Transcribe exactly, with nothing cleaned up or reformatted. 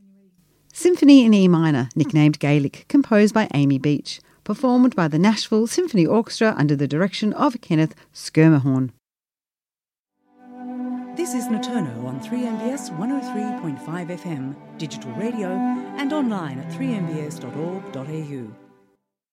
Symphony in E minor, nicknamed Gaelic, composed by Amy Beach, performed by the Nashville Symphony Orchestra under the direction of Kenneth Schermerhorn. This is Naturno on three M B S one oh three point five F M, digital radio and online at three m b s dot org dot a u.